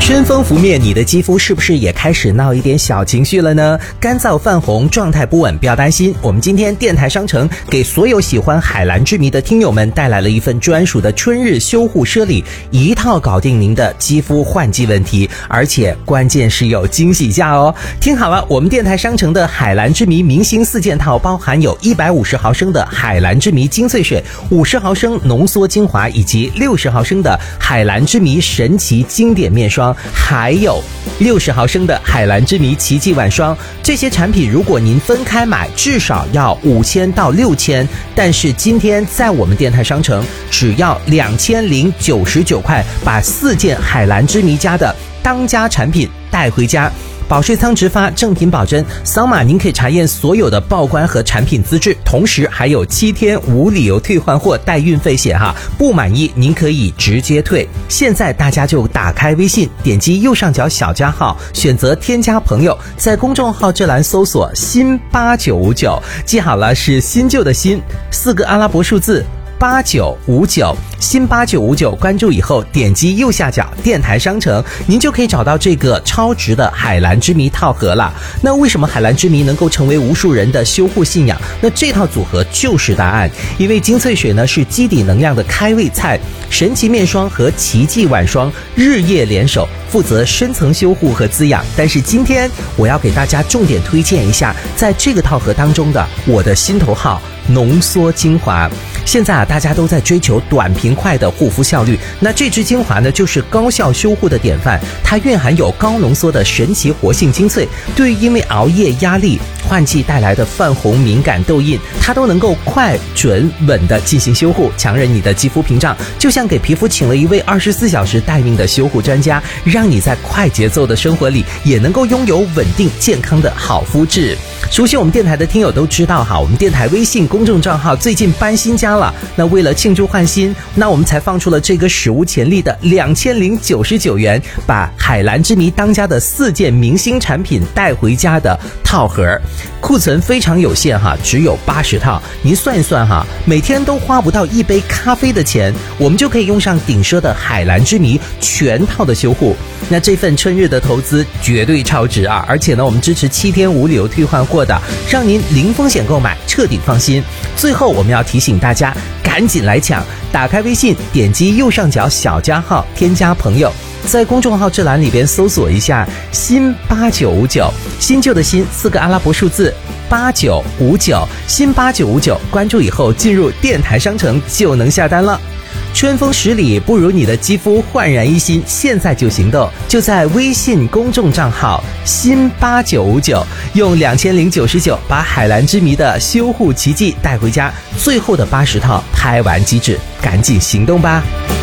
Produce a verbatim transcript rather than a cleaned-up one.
春风拂面，你的肌肤是不是也开始闹一点小情绪了呢？干燥泛红，状态不稳，不要担心。我们今天电台商城给所有喜欢海蓝之谜的听友们带来了一份专属的春日修护奢礼，一套搞定您的肌肤换季问题，而且关键是有惊喜价哦。听好了，我们电台商城的海蓝之谜明星四件套包含有一百五十毫升的海蓝之谜精粹水、五十毫升浓缩精华以及六十毫升的海蓝之谜神奇经典面霜，还有六十毫升的海蓝之谜奇迹晚霜。这些产品如果您分开买至少要五千到六千，但是今天在我们电台商城只要两千零九十九块，把四件海蓝之谜家的当家产品带回家。保税仓直发，正品保真，扫码您可以查验所有的报关和产品资质，同时还有七天无理由退换货带运费险哈，不满意您可以直接退。现在大家就打开微信，点击右上角小加号，选择添加朋友，在公众号这栏搜索新八九五九，记好了是新旧的新，四个阿拉伯数字八九五九，新八九五九，关注以后点击右下角电台商城，您就可以找到这个超值的海蓝之谜套盒了。那为什么海蓝之谜能够成为无数人的修护信仰？那这套组合就是答案。因为精粹水呢是基底能量的开胃菜，神奇面霜和奇迹晚霜日夜联手，负责深层修护和滋养。但是今天我要给大家重点推荐一下在这个套盒当中的我的心头号浓缩精华。现在啊，大家都在追求短平快的护肤效率，那这支精华呢，就是高效修护的典范。它蕴含有高浓缩的神奇活性精粹，对于因为熬夜、压力、换季带来的泛红、敏感、痘印，它都能够快、准、稳的进行修护，强韧你的肌肤屏障，就像给皮肤请了一位二十四小时待命的修护专家，让你在快节奏的生活里也能够拥有稳定健康的好肤质。熟悉我们电台的听友都知道哈，我们电台微信公众账号最近搬新家了。那为了庆祝换新，那我们才放出了这个史无前例的两千零九十九元，把海蓝之谜当家的四件明星产品带回家的套盒。库存非常有限哈，只有八十套。您算一算哈，每天都花不到一杯咖啡的钱，我们就可以用上顶奢的海蓝之谜全套的修护。那这份春日的投资绝对超值啊！而且呢，我们支持七天无理由退换货的，让您零风险购买，彻底放心。最后我们要提醒大家，赶紧来抢！打开微信，点击右上角小加号，添加朋友，在公众号这栏里边搜索一下新八九五九，新旧的新，四个阿拉伯数字八九五九，新八九五九，关注以后进入电台商城就能下单了。春风十里不如你的肌肤焕然一新，现在就行动，就在微信公众账号新八九五九，用两千零九十九把海蓝之谜的修护奇迹带回家，最后的八十套拍完即止，赶紧行动吧！